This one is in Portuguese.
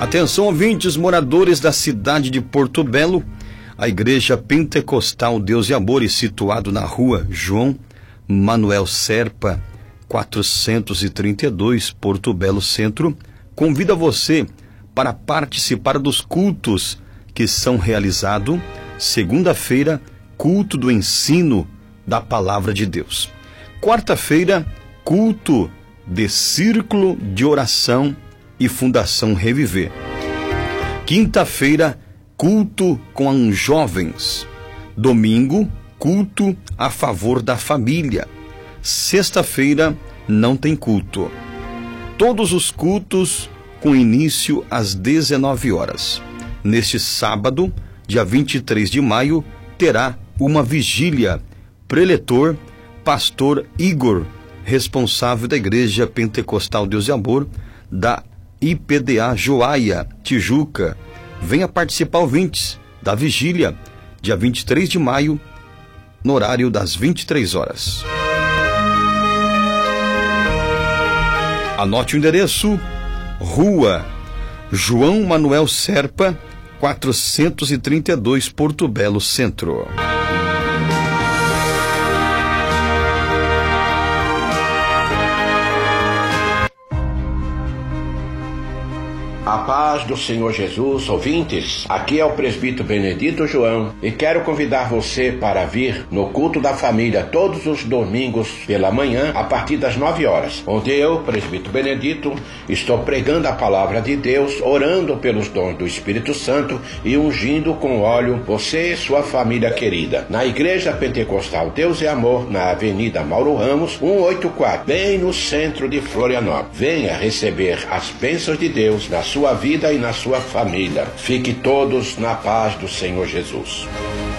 Atenção, ouvintes, moradores da cidade de Porto Belo. A Igreja Pentecostal Deus e Amor, situado na rua João Manuel Serpa, 432, Porto Belo Centro, convida você para participar dos cultos que são realizados segunda-feira, culto do ensino da Palavra de Deus. Quarta-feira, culto de Círculo de Oração e Fundação Reviver. Quinta-feira, culto com os jovens. Domingo, culto a favor da família. Sexta-feira, não tem culto. Todos os cultos com início às 19 horas. Neste sábado, dia 23 de maio, terá uma vigília. Preletor, pastor Igor, responsável da Igreja Pentecostal Deus e Amor, da IPDA Joaia, Tijuca. Venha participar, ouvintes, da vigília, dia 23 de maio, no horário das 23 horas. Anote o endereço: Rua João Manuel Serpa, 432, Porto Belo Centro. A paz do Senhor Jesus, ouvintes, aqui é o presbítero Benedito João e quero convidar você para vir no culto da família todos os domingos pela manhã a partir das 9 horas, onde eu, presbítero Benedito, estou pregando a palavra de Deus, orando pelos dons do Espírito Santo e ungindo com óleo você e sua família querida, na Igreja Pentecostal Deus e Amor, na Avenida Mauro Ramos, 184, bem no centro de Florianópolis. Venha receber as bênçãos de Deus na sua vida e na sua família. Fique todos na paz do Senhor Jesus.